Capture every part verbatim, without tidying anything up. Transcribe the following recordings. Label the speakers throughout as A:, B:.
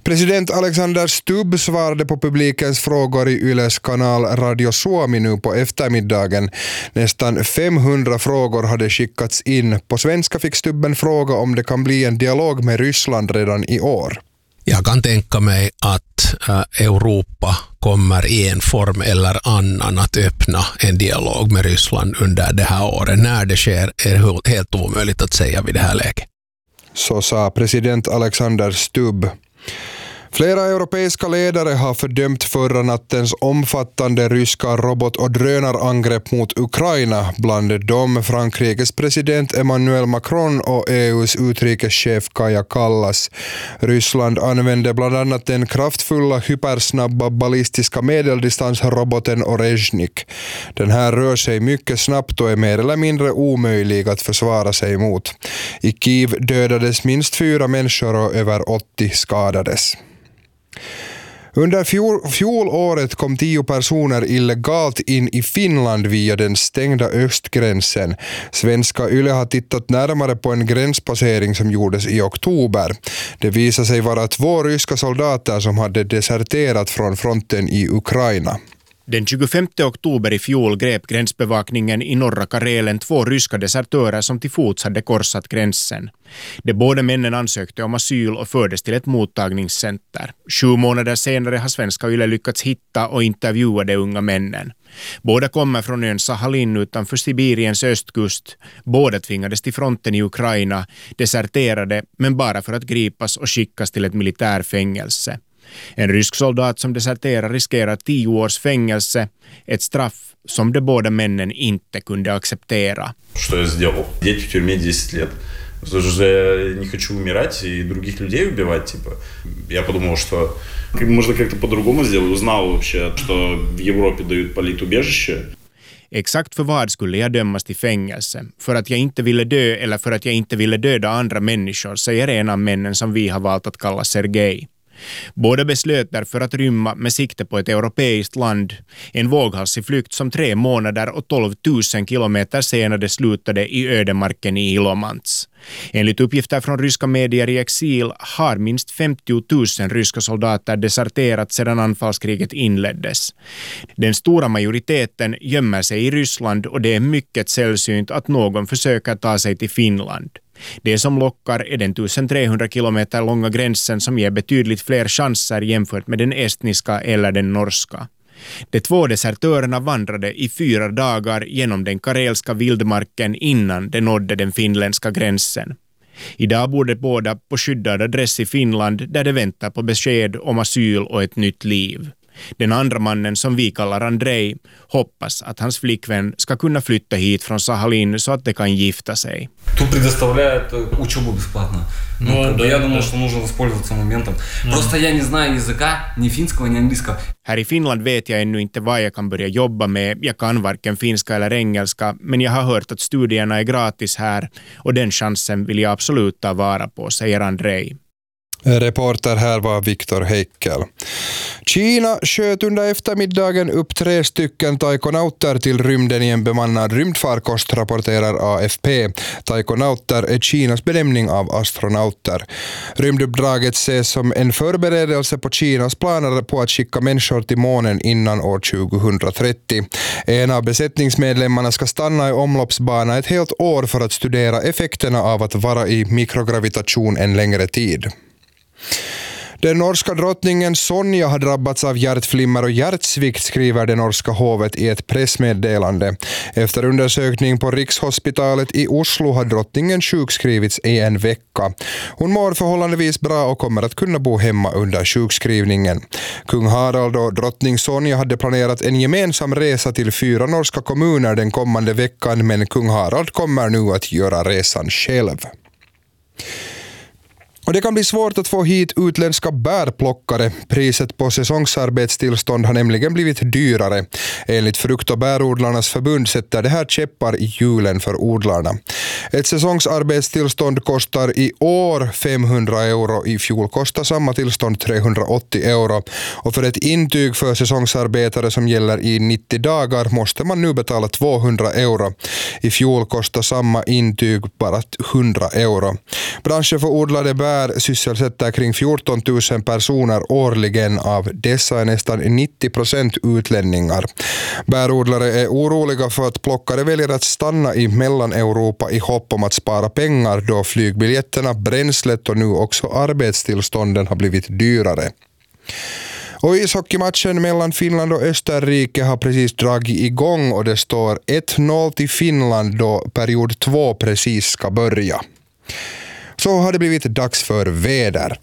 A: President Alexander Stubb svarade på publikens frågor i Yles kanal Radio Suomi nu på eftermiddagen. Nästan femhundra frågor hade skickats in. På svenska fick Stubb en fråga om det kan bli en dialog med Ryssland redan i år.
B: Jag kan tänka mig att äh, Europa kommer i en form eller annan att öppna en dialog med Ryssland under det här året. När det sker är helt omöjligt att säga vid det här läget.
A: Så sa president Alexander Stubb. Flera europeiska ledare har fördömt förra nattens omfattande ryska robot- och drönarangrepp mot Ukraina, bland dem Frankrikes president Emmanuel Macron och E U:s utrikeschef Kaja Kallas. Ryssland använde bland annat den kraftfulla hypersnabba ballistiska medeldistansroboten Orezhnik. Den här rör sig mycket snabbt och är mer eller mindre omöjlig att försvara sig mot. I Kiev dödades minst fyra människor och över åttio skadades. Under fjol, fjolåret kom tio personer illegalt in i Finland via den stängda östgränsen. Svenska Yle har tittat närmare på en gränspassering som gjordes i oktober. Det visade sig vara två ryska soldater som hade deserterat från fronten i Ukraina.
C: Den tjugofemte oktober i fjol grep gränsbevakningen i norra Karelen två ryska desertörer som till fots hade korsat gränsen. De båda männen ansökte om asyl och fördes till ett mottagningscenter. Sju månader senare har svenska Yle lyckats hitta och intervjua de unga männen. Båda kommer från ön Sahalin utanför Sibiriens östkust. Båda tvingades till fronten i Ukraina, deserterade men bara för att gripas och skickas till ett militärfängelse. En rysk soldat som deserterar riskerar tio års fängelse, ett straff som de båda männen inte kunde acceptera.
D: Что я сделал? Сидеть в тюрьме десять лет. Потому что я не хочу умирать и других людей убивать, типа. Я подумал, что можно как-то по-другому сделать. Узнал вообще, что в Европе dают политубежище.
C: Exakt för vad skulle jag dömas till fängelse? För att jag inte ville dö eller för att jag inte ville döda andra människor, säger en av männen som vi har valt att kalla Sergej. Båda beslöt därför att rymma med sikte på ett europeiskt land. En våghalsig flykt som tre månader och tolv tusen kilometer senare slutade i ödemarken i Ilomants. Enligt uppgifter från ryska medier i exil har minst femtio tusen ryska soldater deserterat sedan anfallskriget inleddes. Den stora majoriteten gömmer sig i Ryssland och det är mycket sällsynt att någon försöker ta sig till Finland. Det som lockar är den tusentrehundra kilometer långa gränsen som ger betydligt fler chanser jämfört med den estniska eller den norska. De två desertörerna vandrade i fyra dagar genom den karelska vildmarken innan de nådde den finländska gränsen. Idag bor de båda på skyddad adress i Finland där de väntar på besked om asyl och ett nytt liv. Den andra mannen, som vi kallar Andrei, hoppas att hans flickvän ska kunna flytta hit från Sahalin så att de kan gifta sig.
E: Тут предоставляют учебу бесплатно. Ну, да, я думал, что нужно воспользоваться моментом. Просто я не знаю языка, ни финского, ни английского.
C: Här i Finland vet jag ännu inte vad jag kan börja jobba med. Jag kan varken finska eller engelska, men jag har hört att studierna är gratis här och den chansen vill jag absolut ta vara på, säger Andrei.
A: Reporter här var Viktor Heikel. Kina sköt under eftermiddagen upp tre stycken taikonauter till rymden i en bemannad rymdfarkost, rapporterar A F P. Taikonauter är Kinas benämning av astronauter. Rymduppdraget ses som en förberedelse på Kinas planer på att skicka människor till månen innan år tjugohundratrettio. En av besättningsmedlemmarna ska stanna i omloppsbana ett helt år för att studera effekterna av att vara i mikrogravitation en längre tid. Den norska drottningen Sonja har drabbats av hjärtflimmer och hjärtsvikt, skriver det norska hovet i ett pressmeddelande. Efter undersökning på Rikshospitalet i Oslo har drottningen sjukskrivits i en vecka. Hon mår förhållandevis bra och kommer att kunna bo hemma under sjukskrivningen. Kung Harald och drottning Sonja hade planerat en gemensam resa till fyra norska kommuner den kommande veckan, men kung Harald kommer nu att göra resan själv. Och det kan bli svårt att få hit utländska bärplockare. Priset på säsongsarbetstillstånd har nämligen blivit dyrare. Enligt frukt- och bärodlarnas förbund sätter det här käppar i hjulen för odlarna. Ett säsongsarbetstillstånd kostar i år femhundra euro. I fjol kostar samma tillstånd trehundraåttio euro. Och för ett intyg för säsongsarbetare som gäller i nittio dagar måste man nu betala tvåhundra euro. I fjol kostar samma intyg bara hundra euro. Branschen för odlade bär Bär sysselsätter kring fjorton tusen personer årligen. Av dessa är nästan nittio procent utlänningar. Bärodlare är oroliga för att plockare väljer att stanna i Mellaneuropa i hopp om att spara pengar då flygbiljetterna, bränslet och nu också arbetstillstånden har blivit dyrare. Och ishockeymatchen mellan Finland och Österrike har precis dragit igång och det står ett noll till Finland då period två precis ska börja. Så har det blivit dags för väder.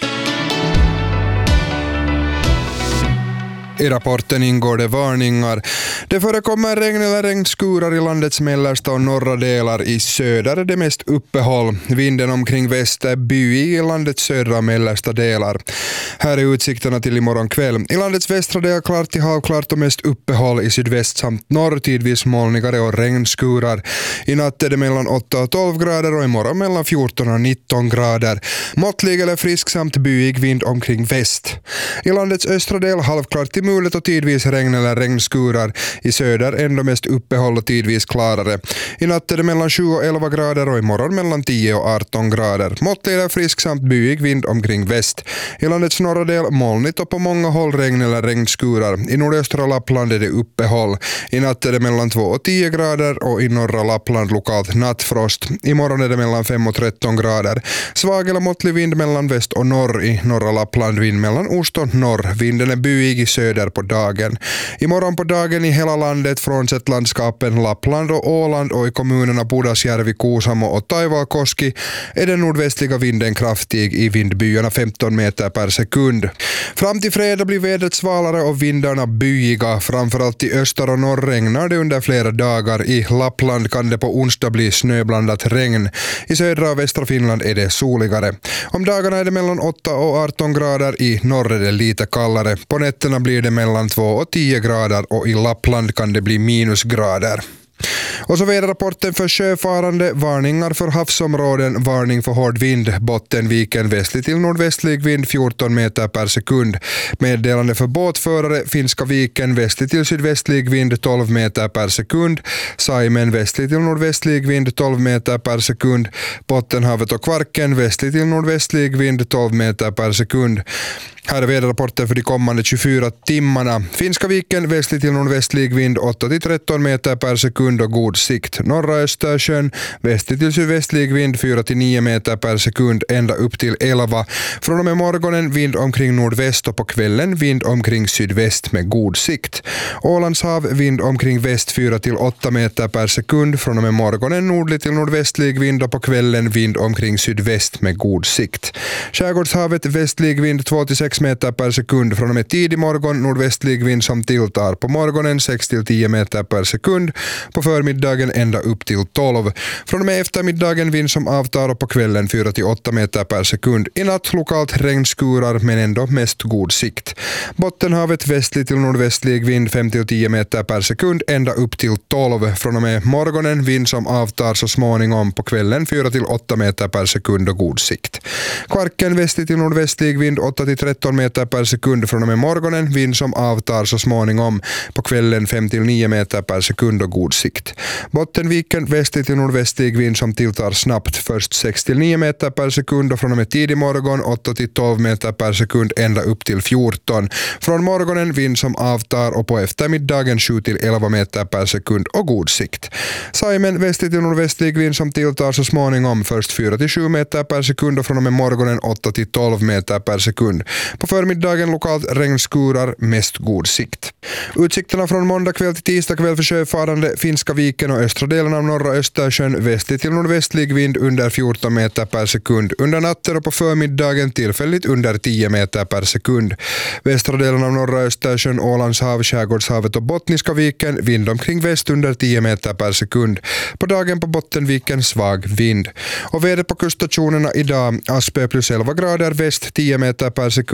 A: I rapporten ingår det varningar. Det förekommer regn eller regnskurar i landets mellersta och norra delar. I söder är det mest uppehåll. Vinden omkring väst är byig i landets södra och mellersta delar. Här är utsikterna till imorgon kväll. I landets västra del klart till halvklart och mest uppehåll i sydväst samt norr, tidvis molnigare och regnskurar. I natt är det mellan åtta och tolv grader och imorgon mellan fjorton och nitton grader. Måttlig eller frisk samt byig vind omkring väst. I landets östra del halvklart till mulet och tidvis regn eller regnskurar. I söder ändå mest uppehåll och tidvis klarare. I natt är det mellan sju och elva grader och imorgon mellan tio och arton grader. Måttlig eller frisk samt byig vind omkring väst. I landets norra del molnigt och på många håll regn eller regnskurar. I nordöstra Lappland är det uppehåll. I natt är det mellan två och tio grader och i norra Lappland lokalt nattfrost. Imorgon är det mellan fem och tretton grader. Svag eller måttlig vind mellan väst och norr. I norra Lappland vind mellan ost och norr. Vinden är byig i söder på dagen. Imorgon på dagen i hela landet frånsett landskapen Lappland och Åland och i kommunerna Pudasjärvi, Kuusamo och Taivalkoski är den nordvästliga vinden kraftig i vindbyarna femton meter per sekund. Fram till fredag blir vädret svalare och vindarna byiga. Framförallt i öster och norr regnar det under flera dagar. I Lappland kan det på onsdag bli snöblandat regn. I södra och västra Finland är det soligare. Om dagarna är det mellan åtta och arton grader. I norr är det lite kallare. På nätterna blir det mellan två och tio grader och i Lappland kan det bli minusgrader. Och så väderrapporten för sjöfarande, varningar för havsområden, varning för hård vind, Bottenviken västlig till nordvästlig vind fjorton meter per sekund. Meddelande för båtförare, Finska viken västlig till sydvästlig vind tolv meter per sekund, Saimen västlig till nordvästlig vind tolv meter per sekund, Bottenhavet och Kvarken västlig till nordvästlig vind tolv meter per sekund. Här är väderrapporten för de kommande tjugofyra timmarna. Finska viken västlig till nordvästlig vind åtta till tretton meter per sekund och god sikt. Norra Östersjön västlig till sydvästlig vind fyra till nio meter per sekund ända upp till elva. Från och med morgonen vind omkring nordväst och på kvällen vind omkring sydväst med god sikt. Ålandshav vind omkring väst fyra till åtta meter per sekund. Från och med morgonen nordlig till nordvästlig vind och på kvällen vind omkring sydväst med god sikt. Skärgårdshavet västlig vind två till sex meter per sekund. Från och med tidig morgon nordvästlig vind som tilltar. På morgonen sex till tio meter per sekund. På förmiddagen ända upp till tolv. Från och med eftermiddagen vind som avtar och på kvällen fyra till åtta meter per sekund. I natt lokalt regnskurar men ändå mest god sikt. Bottenhavet västlig till nordvästlig vind fem till tio meter per sekund ända upp till tolv. Från och med morgonen vind som avtar så småningom på kvällen fyra till åtta meter per sekund och god sikt. Kvarken västlig till nordvästlig vind åtta till tretton meter per sekund. Från och med morgonen vind som avtar så småningom på kvällen fem till nio meter per sekund och god sikt. Bottenviken västlig till nordvästlig vind som tilltar snabbt, först sex till nio meter per sekund och från och med tidig morgon åtta till tolv meter per sekund ända upp till fjorton. Från morgonen vind som avtar och på eftermiddagen sju till elva meter per sekund och god sikt. Saimen västlig till nordvästlig vind som tilltar så småningom, först fyra till sju meter per sekund och från och med morgonen åtta till tolv meter per sekund. På förmiddagen lokalt regnskurar, mest god sikt. Utsikterna från måndag kväll till tisdag kväll för sjöfarande, Finska viken och östra delen av norra Östersjön västlig till nordvästlig vind under fjorton meter per sekund. Under natten och på förmiddagen tillfälligt under tio meter per sekund. Västra delen av norra Östersjön, Ålandshav, Skärgårdshavet och Bottniska viken vind omkring väst under tio meter per sekund. På dagen på Bottenviken svag vind. Och väder på kuststationerna idag, Aspö plus elva grader väst tio meter per sekund.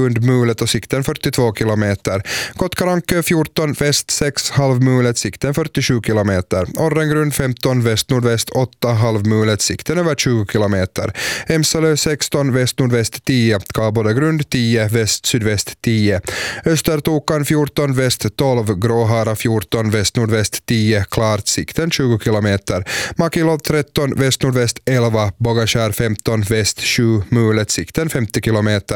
A: Lund mulet och sikten fyrtiotvå kilometer. Kotkarankö fjorton väst sex halvmulet, sikten fyrtiosju kilometer. Orrengrund femton väst nordväst åtta halvmulet, sikten över tjugo kilometer. Emsalö sexton väst nordväst tio, Karlbodagrund tio väst sydväst tio. Östertokan fjorton väst tolv, Gråhara fjorton väst nordväst tio, klart, sikten tjugo kilometer. Makilov tretton väst nordväst elva, Bogaskär femton väst sju mulet, sikten femtio kilometer.